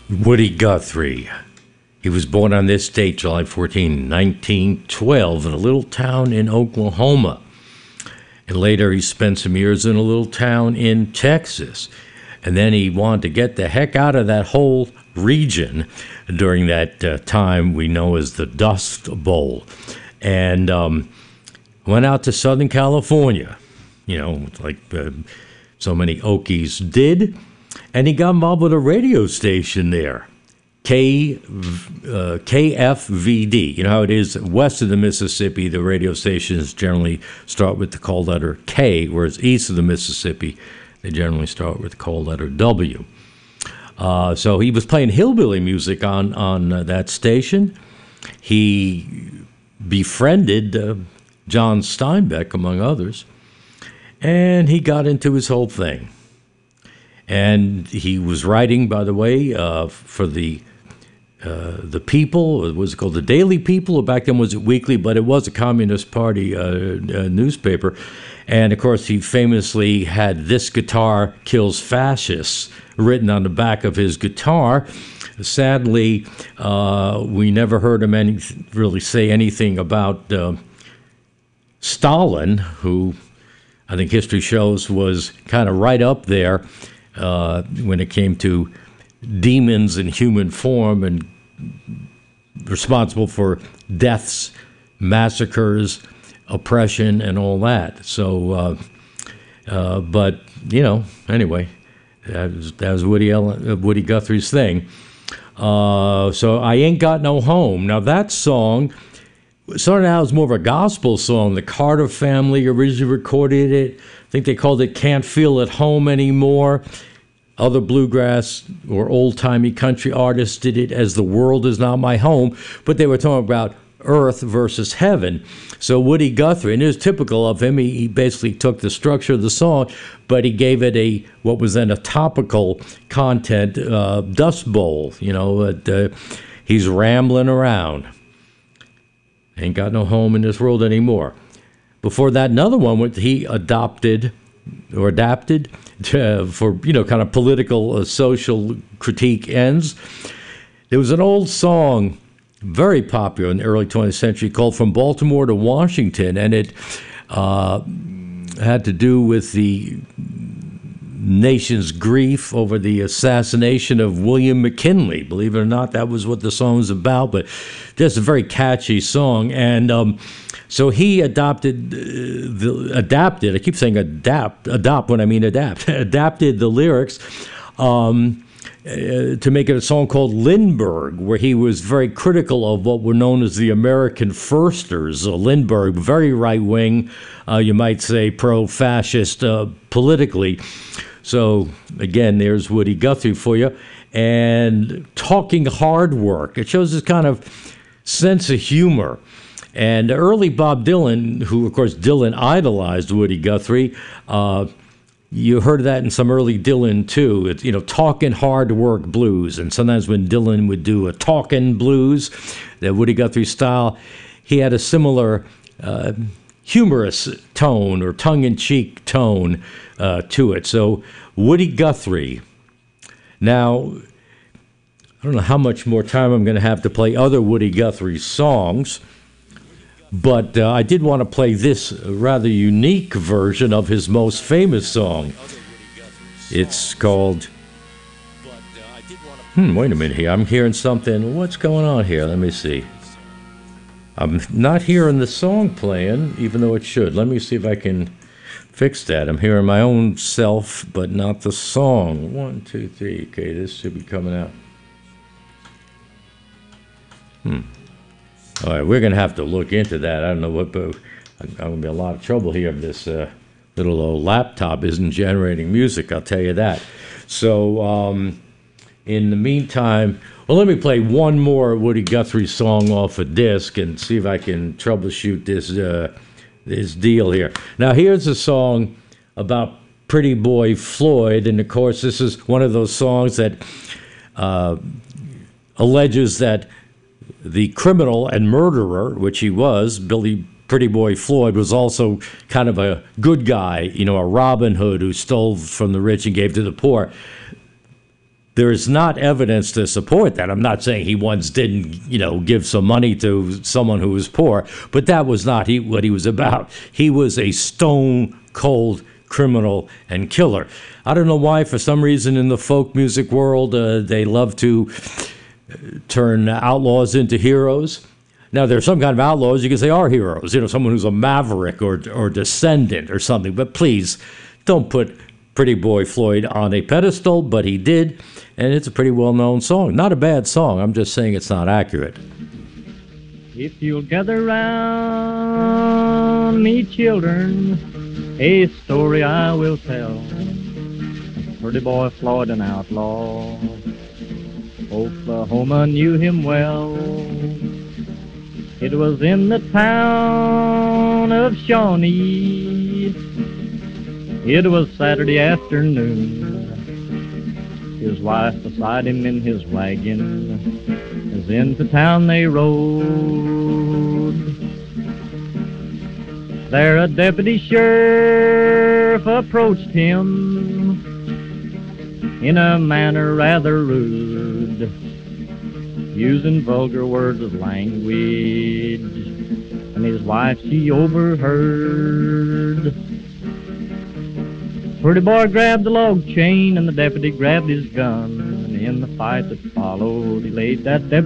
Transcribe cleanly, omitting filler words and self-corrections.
Woody Guthrie. He was born on this date, July 14, 1912, in a little town in Oklahoma. And later he spent some years in a little town in Texas. And then he wanted to get the heck out of that whole region during that time we know as the Dust Bowl. And went out to Southern California, like so many Okies did. And he got involved with a radio station there, KFVD. You know how it is west of the Mississippi, the radio stations generally start with the call letter K, whereas east of the Mississippi, they generally start with the call letter W. So he was playing hillbilly music on that station. He befriended John Steinbeck, among others, and he got into his whole thing. And he was writing, by the way, for the People. It was called the Daily People, or back then was it Weekly, but it was a Communist Party newspaper. And, of course, he famously had "This Guitar Kills Fascists" written on the back of his guitar. Sadly, we never heard him really say anything about Stalin, who I think history shows was kind of right up there when it came to demons in human form and responsible for deaths, massacres, oppression, and all that. So, but, anyway, that was Woody Guthrie's thing. So I Ain't Got No Home. Now, that song started out as more of a gospel song. The Carter Family originally recorded it. I think they called it Can't Feel at Home Anymore. Other bluegrass or old-timey country artists did it as The World Is Not My Home, but they were talking about earth versus heaven. So Woody Guthrie, and it was typical of him, he basically took the structure of the song, but he gave it what was then a topical content, Dust Bowl. He's rambling around. Ain't got no home in this world anymore. Before that, another one he adapted for kind of political, social critique ends. There was an old song, very popular in the early 20th century, called "From Baltimore to Washington," and it had to do with the nation's grief over the assassination of William McKinley. Believe it or not, that was what the song was about, but just a very catchy song. And so he adapted, I keep saying adopt when I mean adapt, adapted the lyrics to make it a song called Lindbergh, where he was very critical of what were known as the American Firsters. Lindbergh, very right-wing, you might say pro-fascist politically. So, again, there's Woody Guthrie for you. And talking hard work. It shows this kind of sense of humor. And early Bob Dylan, who, of course, Dylan idolized Woody Guthrie, you heard that in some early Dylan, too. It's, talking hard work blues. And sometimes when Dylan would do a talking blues, the Woody Guthrie style, he had a similar humorous tone or tongue-in-cheek tone to it. So Woody Guthrie. Now, I don't know how much more time I'm going to have to play other Woody Guthrie songs, but I did want to play this rather unique version of his most famous song. It's called... wait a minute here. I'm hearing something. What's going on here? Let me see. I'm not hearing the song playing, even though it should. Let me see if I can fix that. I'm hearing my own self, but not the song. 1, 2, 3. Okay, this should be coming out. All right, we're going to have to look into that. I don't know what, but I'm going to be in a lot of trouble here if this little old laptop isn't generating music, I'll tell you that. So in the meantime, well, let me play one more Woody Guthrie song off a disc and see if I can troubleshoot this deal here. Now, here's a song about Pretty Boy Floyd, and of course, this is one of those songs that alleges that the criminal and murderer, which he was, Billy Pretty Boy Floyd, was also kind of a good guy, a Robin Hood who stole from the rich and gave to the poor. there is not evidence to support that. I'm not saying he once didn't, give some money to someone who was poor, but that was not what he was about. He was a stone cold criminal and killer. I don't know why, for some reason in the folk music world, they love to turn outlaws into heroes. Now, there's some kind of outlaws you can say are heroes, someone who's a maverick or descendant or something. But please, don't put Pretty Boy Floyd on a pedestal, but he did, and it's a pretty well-known song. Not a bad song, I'm just saying it's not accurate. If you'll gather round me, children, a story I will tell. Pretty Boy Floyd, an outlaw, Oklahoma knew him well. It was in the town of Shawnee. It was Saturday afternoon. His wife beside him in his wagon, as into town they rode. There a deputy sheriff approached him in a manner rather rude, using vulgar words of language, and his wife she overheard. Pretty Boy grabbed the log chain and the deputy grabbed his gun, and in the fight that followed he laid that deputy